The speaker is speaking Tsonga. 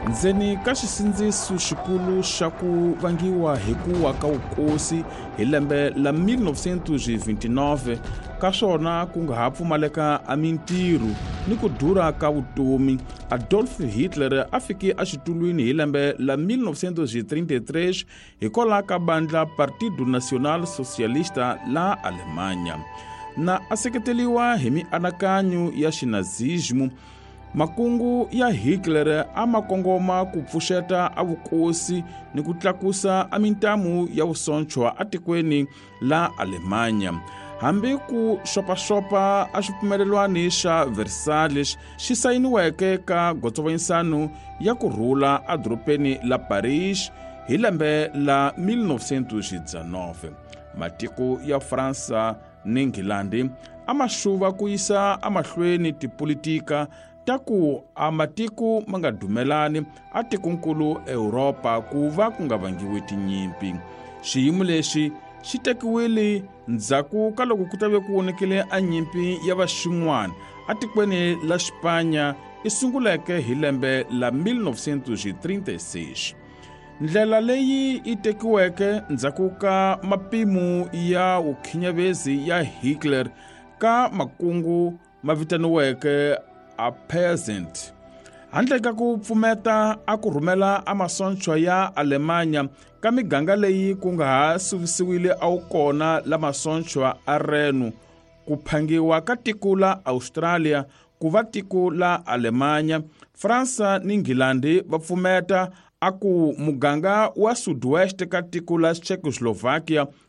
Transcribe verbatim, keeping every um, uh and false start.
Ndzeni ka xisindziso xikulu xa ku vangiwa hi ku wa ka vukosi hi lembe la mille neuf cent vingt-neuf ka swona ku nga ha pfumaleka a mintirho ni ku durha ka vutomi, Adolf Hitler a fike a xitulwini hi lembe la mille neuf cent trinta-três hikwalaho ka bandla Partido Nacional Socialista la Alemanya, na a seketeliwa hi mianakanyo ya xinazismo. Makungu ya Hitler a ma kongoma ku pfuxeta a vukosi ni ku tlakusa a mintamu ya vusonchwa a tikweni la Alemanya. Hambi ku xopaxopa a xipfumelelwani xa Versailles xi sayiniweke ka gotsovoyisano ya ku rhula a doropeni la Paris hi lembe la mille neuf cent dix-neuf. Matiko ya Fransa ni Ingilandi a ma xuva ku yisa a mahlweni tipolitika ta ku a matiko ma nga dumelani a tikonkulu Europa ku va ku nga vangiwi tinyimpi. Xiyimo lexi xi tekiwile ndzhaku ka loko ku ta ve ku vonekele a nyimpi ya vaxin'wana a tikweni la Xipanya i sunguleke hi lembe la mille neuf cent trinta-seis. Ndlela leyi i tekiweke ndzhaku ka mapimu ya ukhinyavezi ya Hitler ka makungu ma vitaniweke a peasant. Handle ka ku pfumeta a ku rhumela a masonchwa ya Alemanya ka miganga leyi ku nga ha suvisiwile a wu kona la masonchwa a Renu, ku phangiwa ka tiko la Australia ku va tiko la Alemanya, Fransa ni Ingilandi va pfumeta a ku muganga wa Sudwest ka tiko la Czechoslovakia